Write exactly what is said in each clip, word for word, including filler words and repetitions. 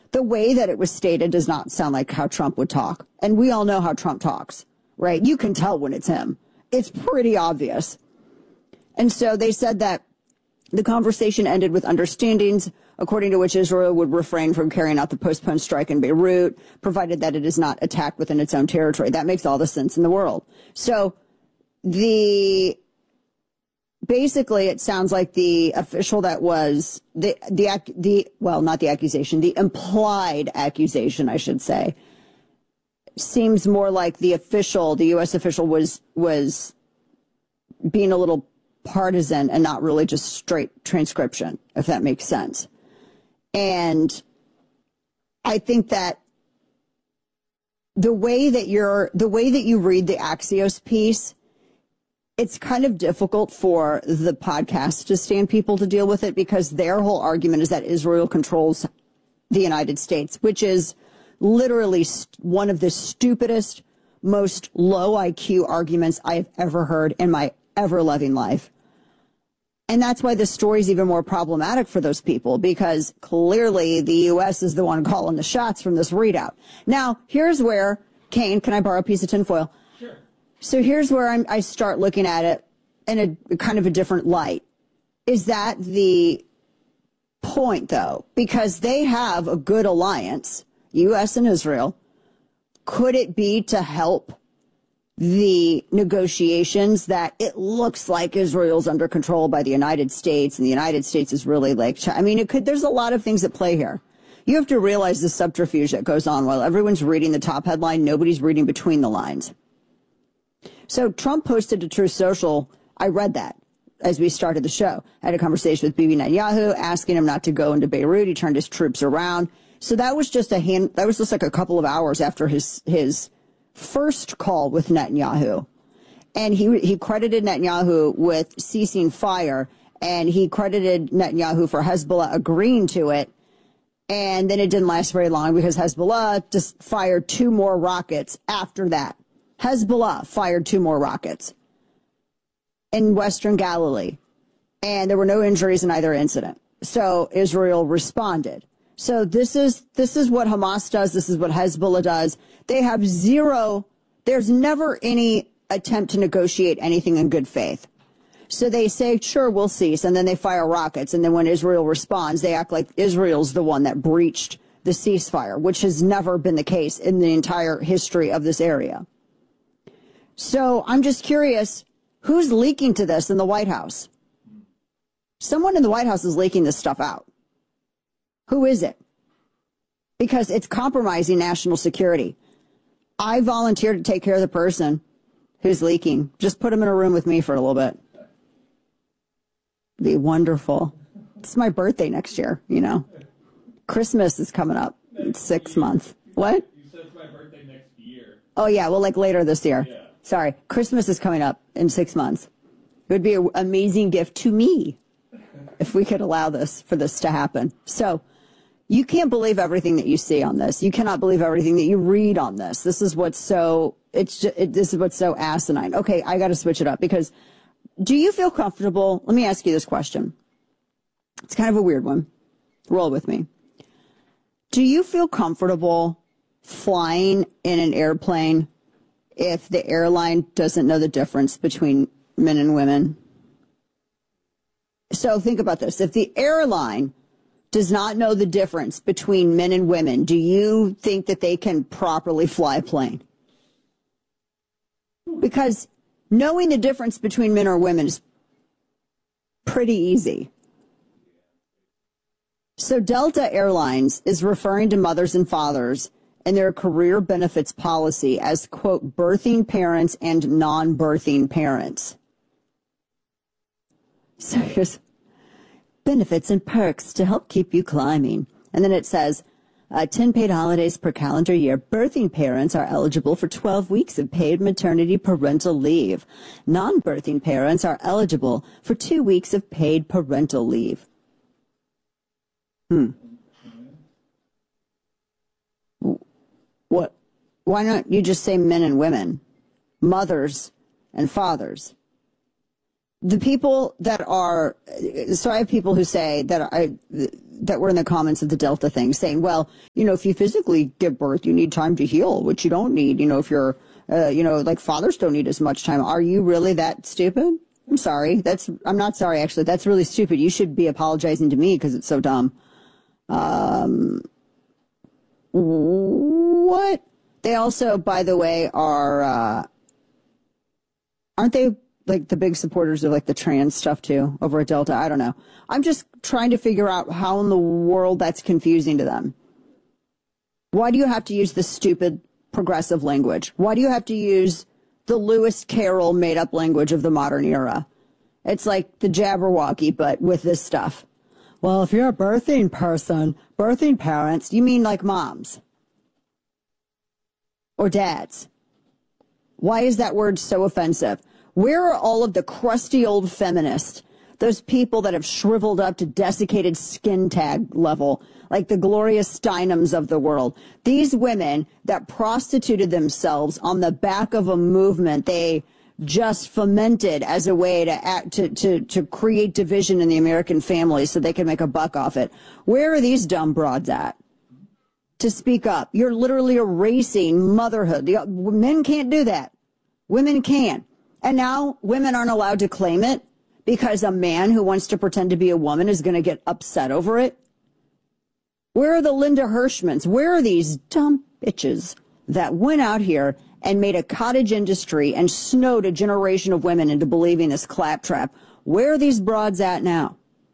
The way that it was stated does not sound like how Trump would talk. And we all know how Trump talks, right? You can tell when it's him. It's pretty obvious. And so they said that the conversation ended with understandings according to which Israel would refrain from carrying out the postponed strike in Beirut, provided that it is not attacked within its own territory. That makes all the sense in the world. So the basically it sounds like the official that was the the the well, not the accusation, the implied accusation, I should say, seems more like the official, the U S official was was being a little partisan and not really just straight transcription, if that makes sense. And I think that the way that you're, the way that you read the Axios piece, it's kind of difficult for the podcast to stand people to deal with it, because their whole argument is that Israel controls the United States, which is literally one of the stupidest, most low I Q arguments I have ever heard in my ever-loving life. And that's why this story is even more problematic for those people, because clearly the U S is the one calling the shots from this readout. Now, here's where, Kane, can I borrow a piece of tinfoil? Sure. So here's where I'm, I start looking at it in a kind of a different light. Is that the point, though? Because they have a good alliance, U S and Israel. Could it be to help the negotiations that it looks like Israel's under control by the United States, and the United States is really like, I mean, it could, there's a lot of things at play here. You have to realize the subterfuge that goes on while everyone's reading the top headline, nobody's reading between the lines. So Trump posted to Truth Social, I read that as we started the show. I had a conversation with Bibi Netanyahu asking him not to go into Beirut. He turned his troops around. So that was just a hand, that was just like a couple of hours after his, his, first call with Netanyahu. And he he credited Netanyahu with ceasing fire, and he credited Netanyahu for Hezbollah agreeing to it. And then it didn't last very long, because Hezbollah just fired two more rockets after that. Hezbollah fired two more rockets in Western Galilee, and there were no injuries in either incident. So Israel responded. So this is this is what Hamas does. This is what Hezbollah does. They have zero. There's never any attempt to negotiate anything in good faith. So they say, sure, we'll cease. And then they fire rockets. And then when Israel responds, they act like Israel's the one that breached the ceasefire, which has never been the case in the entire history of this area. So I'm just curious, who's leaking to this in the White House? Someone in the White House is leaking this stuff out. Who is it? Because it's compromising national security. I volunteered to take care of the person who's leaking. Just put him in a room with me for a little bit. Be wonderful. It's my birthday next year, you know. Christmas is coming up in six months. What? You said it's my birthday next year. Oh, yeah. Well, like later this year. Yeah. Sorry. Christmas is coming up in six months. It would be an amazing gift to me if we could allow this, for this to happen. So, you can't believe everything that you see on this. You cannot believe everything that you read on this. This is what's so, it's just, it, this is what's so asinine. Okay, I got to switch it up, because do you feel comfortable? Let me ask you this question. It's kind of a weird one. Roll with me. Do you feel comfortable flying in an airplane if the airline doesn't know the difference between men and women? So think about this. If the airline does not know the difference between men and women, do you think that they can properly fly a plane? Because knowing the difference between men or women is pretty easy. So Delta Airlines is referring to mothers and fathers in their career benefits policy as, quote, birthing parents and non-birthing parents. So here's benefits and perks to help keep you climbing. And then it says, uh, ten paid holidays per calendar year. Birthing parents are eligible for twelve weeks of paid maternity parental leave. Non-birthing parents are eligible for two weeks of paid parental leave. Hmm. What? Why not you just say men and women, mothers and fathers? the people that are, so I have people who say that I, that were in the comments of the Delta thing saying, well, you know, if you physically give birth, you need time to heal, which you don't need. You know, if you're, uh, you know, like fathers don't need as much time. Are you really that stupid? I'm sorry. That's, I'm not sorry, actually. That's really stupid. You should be apologizing to me because it's so dumb. Um, what? They also, by the way, are, uh, aren't they like the big supporters of like the trans stuff too over at Delta? I don't know. I'm just trying to figure out how in the world that's confusing to them. Why do you have to use this stupid progressive language? Why do you have to use the Lewis Carroll made up language of the modern era? It's like the Jabberwocky, but with this stuff. Well, if you're a birthing person, birthing parents, you mean like moms or dads. Why is that word so offensive? Where are all of the crusty old feminists, those people that have shriveled up to desiccated skin tag level, like the Gloria Steinems of the world? These women that prostituted themselves on the back of a movement they just fomented as a way to act, to, to, to create division in the American family so they can make a buck off it. Where are these dumb broads at to speak up? You're literally erasing motherhood. The, men can't do that. Women can. And now women aren't allowed to claim it because a man who wants to pretend to be a woman is going to get upset over it. Where are the Linda Hirschmans? Where are these dumb bitches that went out here and made a cottage industry and snowed a generation of women into believing this claptrap? Where are these broads at now?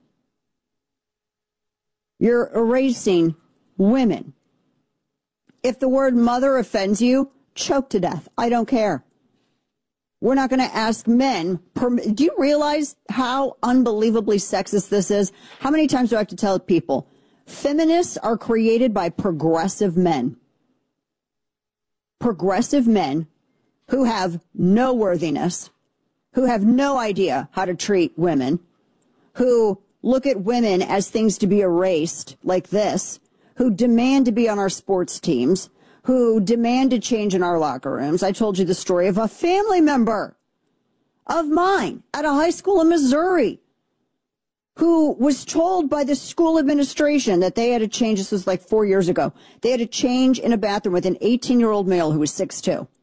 You're erasing women. If the word mother offends you, choke to death. I don't care. We're not going to ask men. Per- do you realize how unbelievably sexist this is? How many times do I have to tell people? Feminists are created by progressive men. Progressive men who have no worthiness, who have no idea how to treat women, who look at women as things to be erased like this, who demand to be on our sports teams, who demand to change in our locker rooms. I told you the story of a family member of mine at a high school in Missouri who was told by the school administration that they had to change. This was like four years ago. They had to change in a bathroom with an eighteen-year-old male who was six foot two.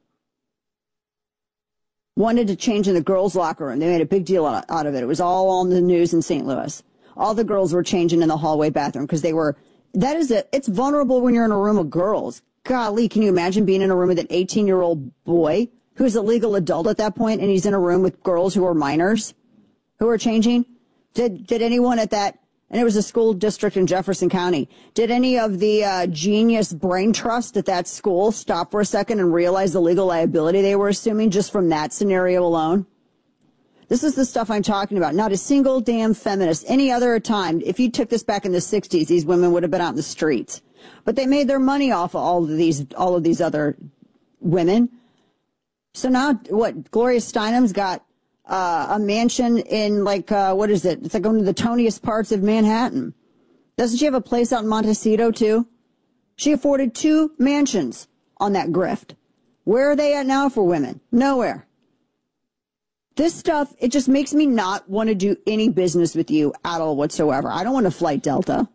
Wanted to change in the girls' locker room. They made a big deal out of it. It was all on the news in Saint Louis. All the girls were changing in the hallway bathroom because they were, that is it. It's vulnerable when you're in a room of girls. Golly, can you imagine being in a room with an eighteen-year-old boy who's a legal adult at that point, and he's in a room with girls who are minors who are changing? Did did anyone at that, and it was a school district in Jefferson County, did any of the uh, genius brain trust at that school stop for a second and realize the legal liability they were assuming just from that scenario alone? This is the stuff I'm talking about. Not a single damn feminist any other time. If you took this back in the sixties, these women would have been out in the streets. But they made their money off of all of these, all of these other women. So now what? Gloria Steinem's got uh, a mansion in like, uh, what is it? It's like one of the toniest parts of Manhattan. Doesn't she have a place out in Montecito too? She afforded two mansions on that grift. Where are they at now for women? Nowhere. This stuff, it just makes me not want to do any business with you at all whatsoever. I don't want to flight Delta.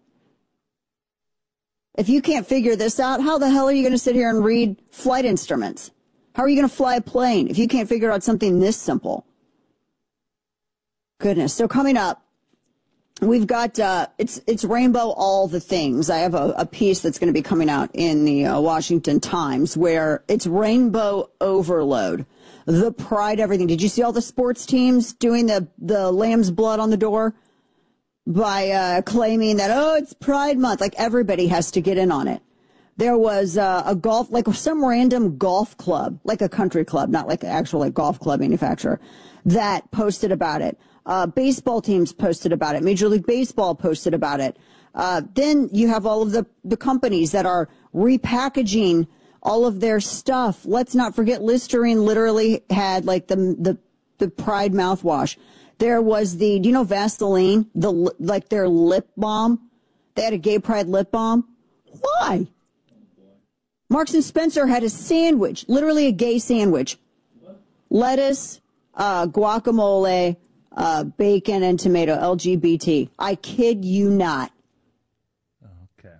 If you can't figure this out, how the hell are you going to sit here and read flight instruments? How are you going to fly a plane if you can't figure out something this simple? Goodness. So coming up, we've got, uh, it's, it's rainbow all the things. I have a, a piece that's going to be coming out in the uh, Washington Times where it's rainbow overload. The pride, everything. Did you see all the sports teams doing the, the lamb's blood on the door by uh, claiming that, oh, it's Pride Month? Like everybody has to get in on it. There was uh, a golf, like some random golf club, like a country club, not like an actual like golf club manufacturer, that posted about it. Uh, baseball teams posted about it. Major League Baseball posted about it. Uh, then you have all of the, the companies that are repackaging all of their stuff. Let's not forget Listerine literally had like the, the, the Pride mouthwash. There was the, do you know Vaseline? The, like their lip balm. They had a gay pride lip balm. Why? Marks and Spencer had a sandwich, literally a gay sandwich. Lettuce, uh, guacamole, uh, bacon and tomato, L G B T. I kid you not. Okay.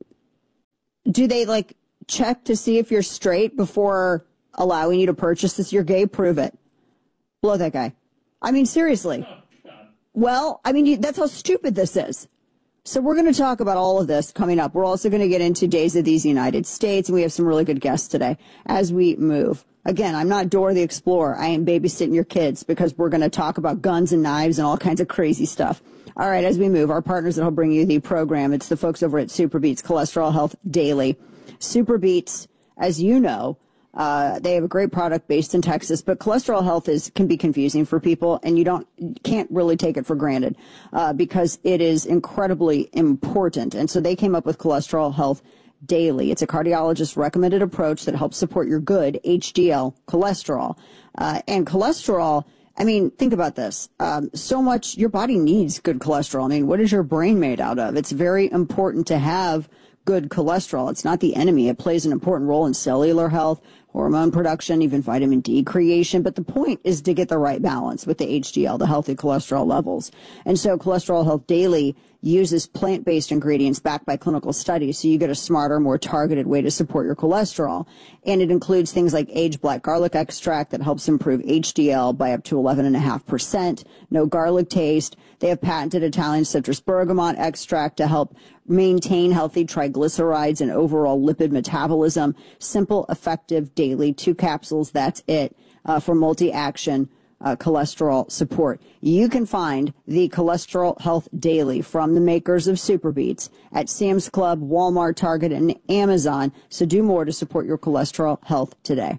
Do they, like, check to see if you're straight before allowing you to purchase this? You're gay, prove it. Blow that guy. I mean, seriously. Well, I mean, that's how stupid this is. So we're going to talk about all of this coming up. We're also going to get into Days of these United States, and we have some really good guests today as we move. Again, I'm not Dora the Explorer. I am babysitting your kids because we're going to talk about guns and knives and all kinds of crazy stuff. All right, as we move, our partners that will bring you the program, it's the folks over at SuperBeets Cholesterol Health Daily. SuperBeets, as you know, uh, they have a great product based in Texas, but cholesterol health is can be confusing for people, and you don't can't really take it for granted uh, because it is incredibly important. And so they came up with Cholesterol Health Daily. It's a cardiologist recommended approach that helps support your good H D L cholesterol. Uh, and cholesterol, I mean, think about this. Um, so much, your body needs good cholesterol. I mean, what is your brain made out of? It's very important to have good cholesterol. It's not the enemy. It plays an important role in cellular health, hormone production, even vitamin D creation. But the point is to get the right balance with the H D L, the healthy cholesterol levels. And so Cholesterol Health Daily uses plant-based ingredients backed by clinical studies, so you get a smarter, more targeted way to support your cholesterol. And it includes things like aged black garlic extract that helps improve H D L by up to eleven point five percent, no garlic taste. They have patented Italian citrus bergamot extract to help maintain healthy triglycerides and overall lipid metabolism. Simple, effective, daily, two capsules, that's it, uh, for multi-action Uh, cholesterol support. You can find the Cholesterol Health Daily from the makers of SuperBeets at Sam's Club, Walmart, Target, and Amazon. So do more to support your cholesterol health today.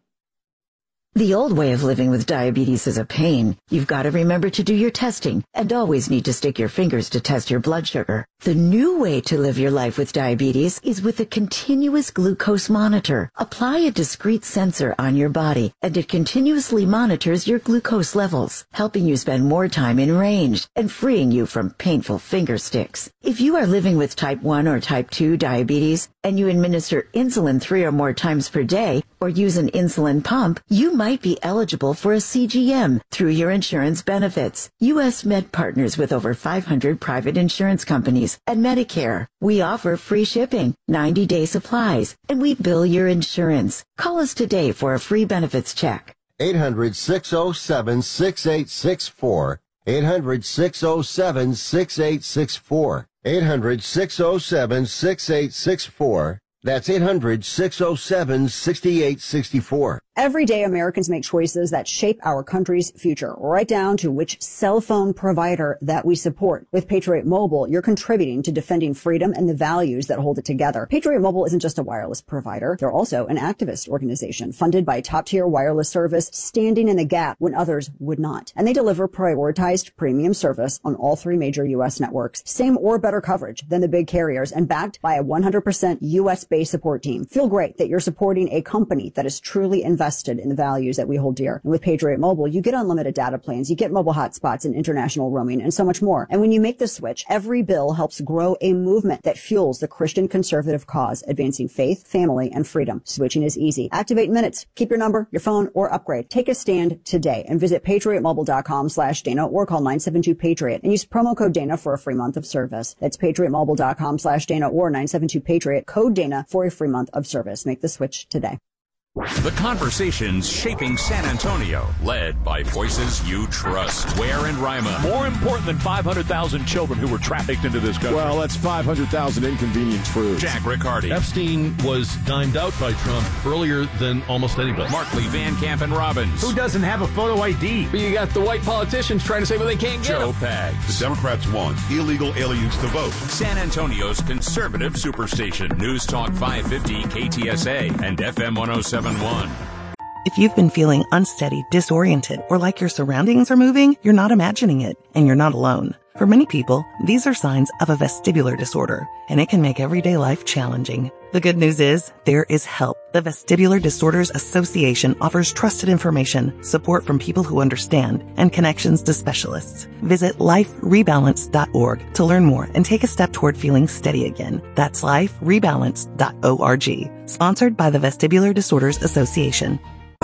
The old way of living with diabetes is a pain. You've got to remember to do your testing and always need to stick your fingers to test your blood sugar. The new way to live your life with diabetes is with a continuous glucose monitor. Apply a discrete sensor on your body, and it continuously monitors your glucose levels, helping you spend more time in range and freeing you from painful finger sticks. If you are living with type one or type two diabetes and you administer insulin three or more times per day or use an insulin pump, you might be eligible for a C G M through your insurance benefits. U S Med partners with over five hundred private insurance companies and Medicare. We offer free shipping, ninety-day supplies, and we bill your insurance. Call us today for a free benefits check. eight hundred, six oh seven, six eight six four. eight hundred, six oh seven, six eight six four. eight hundred, six oh seven, six eight six four. That's eight hundred, six oh seven, six eight six four. Every day, Americans make choices that shape our country's future, right down to which cell phone provider that we support. With Patriot Mobile, you're contributing to defending freedom and the values that hold it together. Patriot Mobile isn't just a wireless provider. They're also an activist organization funded by a top-tier wireless service, standing in the gap when others would not. And they deliver prioritized premium service on all three major U S networks. Same or better coverage than the big carriers, and backed by a one hundred percent U S-based support team. Feel great that you're supporting a company that is truly invested in the values that we hold dear. And with Patriot Mobile, you get unlimited data plans, you get mobile hotspots and international roaming, and so much more. And when you make the switch, every bill helps grow a movement that fuels the Christian conservative cause, advancing faith, family, and freedom. Switching is easy. Activate in minutes. Keep your number, your phone, or upgrade. Take a stand today and visit patriotmobile.com slash Dana or call nine seven two Patriot and use promo code Dana for a free month of service. That's patriotmobile.com slash Dana or nine seven two Patriot, code Dana for a free month of service. Make the switch today. The conversations shaping San Antonio, led by voices you trust. Ware and Rima. More important than five hundred thousand children who were trafficked into this country. Well, that's five hundred thousand inconvenience fruits. Jack Riccardi. Epstein was dimed out by Trump earlier than almost anybody. Markley, Van Camp, and Robbins. Who doesn't have a photo I D? But you got the white politicians trying to say, well, they can't get Joe them. Pags. The Democrats want illegal aliens to vote. San Antonio's conservative superstation. News Talk five fifty K T S A and F M one oh seven point one. If you've been feeling unsteady, disoriented, or like your surroundings are moving, you're not imagining it, and you're not alone. For many people, these are signs of a vestibular disorder, and it can make everyday life challenging. The good news is, there is help. The Vestibular Disorders Association offers trusted information, support from people who understand, and connections to specialists. Visit life rebalance dot org to learn more and take a step toward feeling steady again. That's life rebalance dot org. Sponsored by the Vestibular Disorders Association.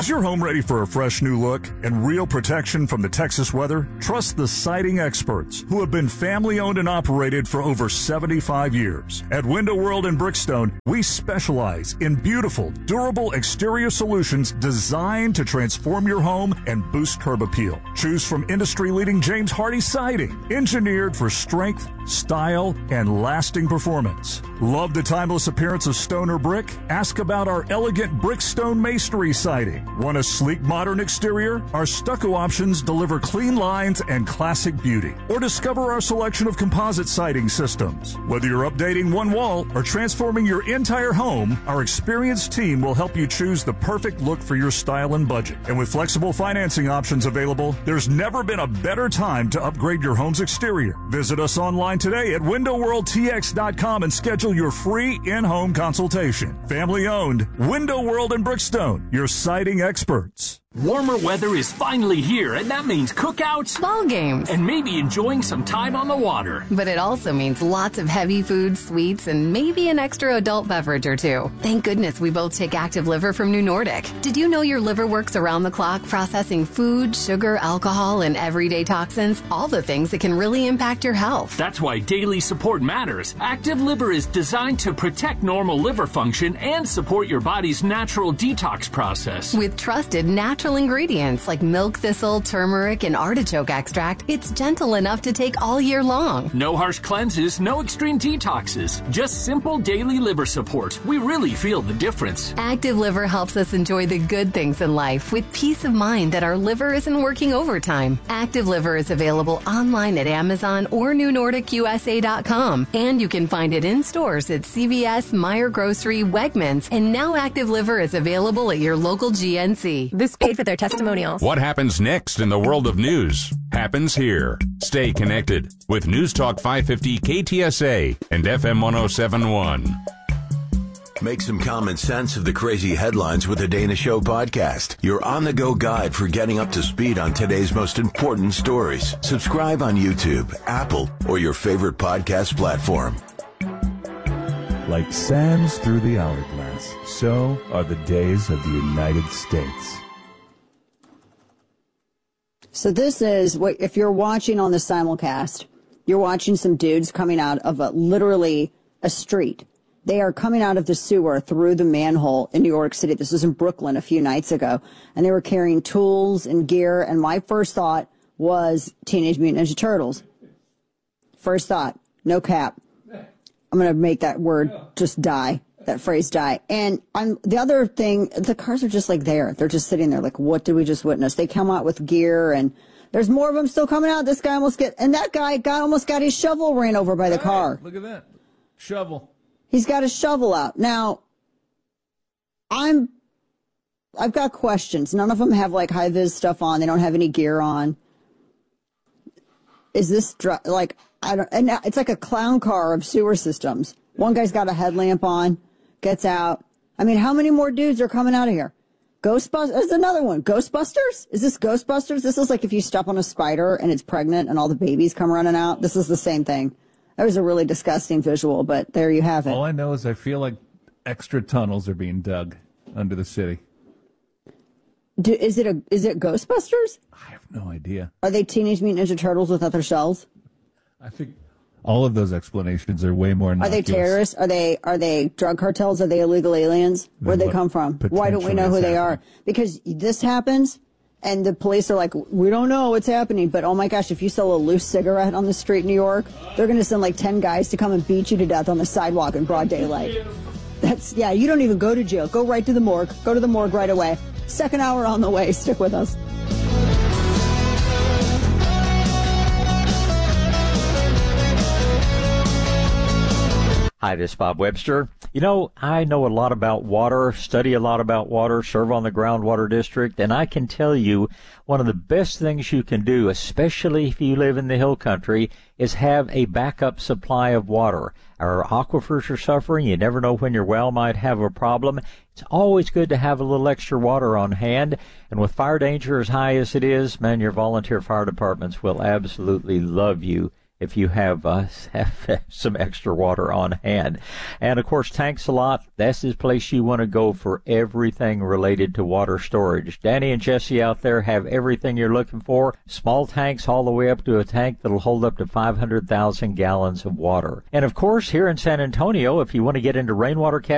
Is your home ready for a fresh new look and real protection from the Texas weather? Trust the siding experts who have been family-owned and operated for over seventy-five years. At Window World in Brickstone, we specialize in beautiful, durable exterior solutions designed to transform your home and boost curb appeal. Choose from industry-leading James Hardie siding, engineered for strength, style, and lasting performance. Love the timeless appearance of stone or brick? Ask about our elegant Brickstone masonry siding. Want a sleek, modern exterior? Our stucco options deliver clean lines and classic beauty. Or discover our selection of composite siding systems. Whether you're updating one wall or transforming your entire home, our experienced team will help you choose the perfect look for your style and budget. And with flexible financing options available, there's never been a better time to upgrade your home's exterior. Visit us online today at window world t x dot com and schedule your free in-home consultation. Family owned, Window World in Brickstone, your siding experts. Warmer weather is finally here, and that means cookouts, ball games, and maybe enjoying some time on the water. But it also means lots of heavy foods, sweets, and maybe an extra adult beverage or two. Thank goodness we both take Active Liver from New Nordic. Did you know your liver works around the clock processing food, sugar, alcohol, and everyday toxins? All the things that can really impact your health. That's why daily support matters. Active Liver is designed to protect normal liver function and support your body's natural detox process. With trusted natural ingredients like milk thistle, turmeric, and artichoke extract, it's gentle enough to take all year long. No harsh cleanses, no extreme detoxes, just simple daily liver support. We really feel the difference. Active Liver helps us enjoy the good things in life with peace of mind that our liver isn't working overtime. Active Liver is available online at Amazon or new nordic u s a dot com, and you can find it in stores at C V S, Meijer Grocery, Wegmans, and now Active Liver is available at your local G N C. This paid for their testimonials. What happens next in the world of news happens here. Stay connected with News Talk five fifty K T S A and F M one oh seven point one. Make some common sense of the crazy headlines with the Dana Show podcast. Your on-the-go guide for getting up to speed on today's most important stories. Subscribe on YouTube, Apple, or your favorite podcast platform. Like sands through the hourglass, so are the days of the United States. So this is what, if you're watching on the simulcast, you're watching some dudes coming out of a, literally a street. They are coming out of the sewer through the manhole in New York City. This was in Brooklyn a few nights ago. And they were carrying tools and gear. And my first thought was Teenage Mutant Ninja Turtles. First thought, no cap. I'm going to make that word just die. That phrase die. And I'm, the other thing, the cars are just like there. They're just sitting there like, what did we just witness? They come out with gear and there's more of them still coming out. This guy almost get, and that guy got almost got his shovel ran over by the All car. Right, look at that. Shovel. He's got a shovel out. Now, I'm, I've got questions. None of them have like high vis stuff on. They don't have any gear on. Is this dr- like, I don't, and it's like a clown car of sewer systems. One guy's got a headlamp on. Gets out. I mean, how many more dudes are coming out of here? Ghostbusters. There's another one. Ghostbusters? Is this Ghostbusters? This is like if you step on a spider and it's pregnant and all the babies come running out. This is the same thing. That was a really disgusting visual, but there you have it. All I know is I feel like extra tunnels are being dug under the city. Do, is it a? Is it Ghostbusters? I have no idea. Are they Teenage Mutant Ninja Turtles without their shells? I think all of those explanations are way more innocuous. Are they terrorists? Are they are they drug cartels? Are they illegal aliens? Where'd they come from? Why don't we know who they are? Because this happens, and the police are like, we don't know what's happening. But oh my gosh, if you sell a loose cigarette on the street in New York, they're going to send like ten guys to come and beat you to death on the sidewalk in broad daylight. That's yeah. You don't even go to jail. Go right to the morgue. Go to the morgue right away. Second hour on the way. Stick with us. Hi, this is Bob Webster. You know, I know a lot about water, study a lot about water, serve on the groundwater district, and I can tell you one of the best things you can do, especially if you live in the hill country, is have a backup supply of water. Our aquifers are suffering. You never know when your well might have a problem. It's always good to have a little extra water on hand. And with fire danger as high as it is, man, your volunteer fire departments will absolutely love you if you have, uh, have some extra water on hand. And, of course, Tanks a Lot, that's the place you want to go for everything related to water storage. Danny and Jesse out there have everything you're looking for. Small tanks all the way up to a tank that'll hold up to five hundred thousand gallons of water. And, of course, here in San Antonio, if you want to get into rainwater catchment,